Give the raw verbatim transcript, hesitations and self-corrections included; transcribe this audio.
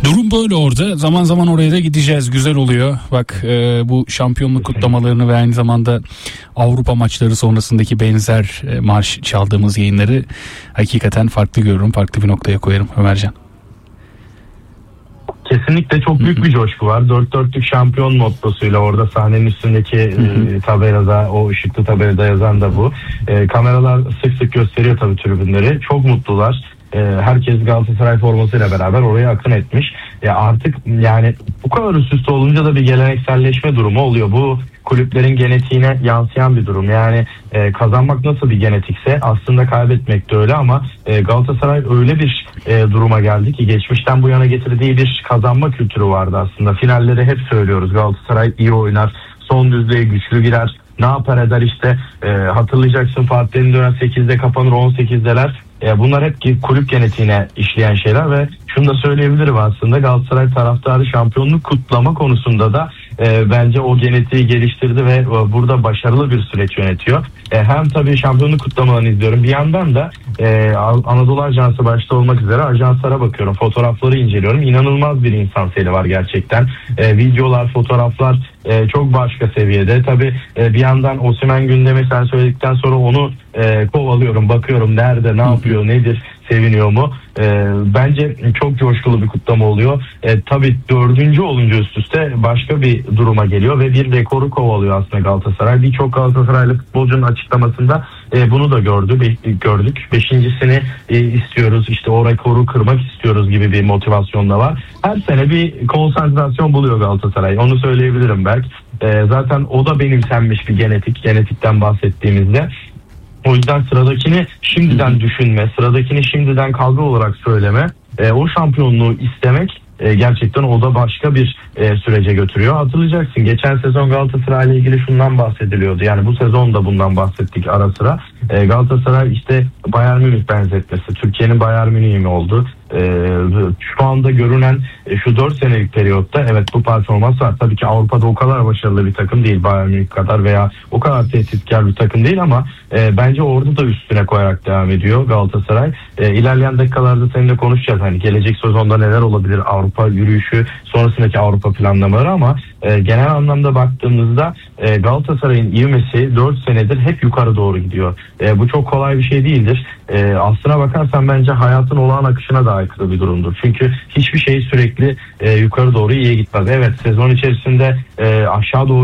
Durum böyle orada. Zaman zaman oraya da gideceğiz. Güzel oluyor. Bak e, bu şampiyonluk kutlamalarını ve aynı zamanda Avrupa maçları sonrasındaki benzer e, marş çaldığımız yayınları hakikaten farklı görüyorum. Farklı bir noktaya koyarım Ömercan. Kesinlikle çok büyük bir coşku var. Dört dörtlük şampiyon mottosuyla orada sahnenin üstündeki e, tabelada, o ışıklı tabelada yazan da bu. E, kameralar sık sık gösteriyor tabii tribünleri. Çok mutlular. E, herkes Galatasaray formasıyla beraber oraya akın etmiş. E, artık yani bu kadar üst üste olunca da bir gelenekselleşme durumu oluyor. Bu kulüplerin genetiğine yansıyan bir durum. Yani e, kazanmak nasıl bir genetikse aslında kaybetmek de öyle, ama e, Galatasaray öyle bir e, duruma geldi ki geçmişten bu yana getirdiği bir kazanma kültürü vardı aslında. Finalleri hep söylüyoruz. Galatasaray iyi oynar, son düzlüğe güçlü girer, ne yapar eder işte, e, hatırlayacaksın Fatih'in dönem sekizde kapanır on sekizdeler. E, bunlar hep kulüp genetiğine işleyen şeyler ve şunu da söyleyebilirim, aslında Galatasaray taraftarı şampiyonluk kutlama konusunda da e, bence o genetiği geliştirdi ve e, burada başarılı bir süreç yönetiyor. E, hem tabii şampiyonluk kutlamalarını izliyorum, bir yandan da e, Anadolu Ajansı başta olmak üzere ajanslara bakıyorum, fotoğrafları inceliyorum. İnanılmaz bir insan seli var gerçekten. E, videolar, fotoğraflar e, çok başka seviyede. Tabii e, bir yandan Osimhen gündemi sen söyledikten sonra onu e, kovalıyorum, bakıyorum nerede, ne yapıyor, nedir, seviniyor mu? E, bence çok coşkulu bir kutlama oluyor. E, tabii dördüncü olunca üst üste başka bir duruma geliyor ve bir rekoru kovalıyor aslında Galatasaray. Birçok Galatasaraylı futbolcunun açıklamasında e, bunu da gördü, be, gördük. Beşincisini e, istiyoruz, işte o rekoru kırmak istiyoruz gibi bir motivasyon da var. Her sene bir konsantrasyon buluyor Galatasaray. Onu söyleyebilirim belki. E, zaten o da benimsenmiş bir genetik, genetikten bahsettiğimizde. O yüzden sıradakini şimdiden düşünme, sıradakini şimdiden kavga olarak söyleme, e, o şampiyonluğu istemek e, gerçekten o da başka bir e, sürece götürüyor. Hatırlayacaksın, geçen sezon Galatasaray ile ilgili şundan bahsediliyordu. Yani bu sezon da bundan bahsettik ara sıra. E, Galatasaray işte Bayern Münih benzetmesi, Türkiye'nin Bayern Münih'i mi oldu? Ee, şu anda görünen e, şu dört senelik periyotta evet bu performans var. Tabii ki Avrupa'da o kadar başarılı bir takım değil, Bayern Münih kadar veya o kadar tehditkar bir takım değil, ama e, bence orada da üstüne koyarak devam ediyor Galatasaray. E, ilerleyen dakikalarda seninle konuşacağız. Hani gelecek sezonda neler olabilir, Avrupa yürüyüşü, sonrasındaki Avrupa planlamaları, ama e, genel anlamda baktığımızda e, Galatasaray'ın ivmesi dört senedir hep yukarı doğru gidiyor. E, bu çok kolay bir şey değildir. E, aslına bakarsan bence hayatın olağan akışına da aykırı bir durumdur. Çünkü hiçbir şey sürekli e, yukarı doğru iyiye gitmez. Evet, sezon içerisinde e, aşağı doğru